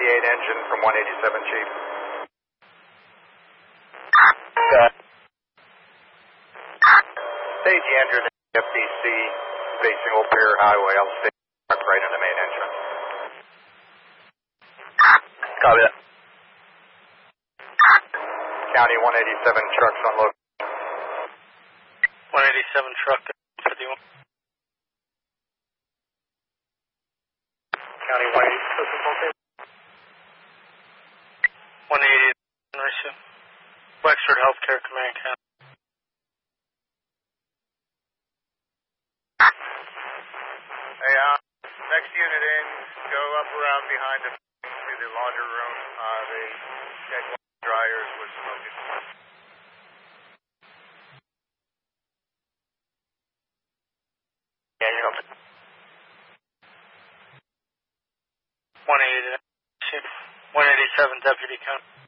engine from 187, Chief. Stage engine FBC facing Old Pear Highway. I'll stay right in the main engine. Copy that. County 187 trucks on location. 187 truck 51. County 187. 188 receive. Wexford Healthcare Command County. Hey, next unit in, go up around behind the laundry room. They check dryers with smoking. Yeah, you're up. 188, 187 Deputy County.